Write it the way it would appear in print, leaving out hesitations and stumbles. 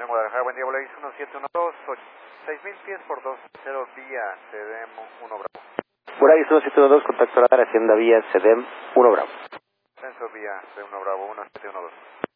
en Guadalajara. Buen día, Volaris 1712, 6,000 pies por 20 vía CEDEM 1 Bravo. Volaris 1712, contacto radar, Hacienda vía CEDEM 1 Bravo. Ascenso vía CEDEM 1 Bravo 1712.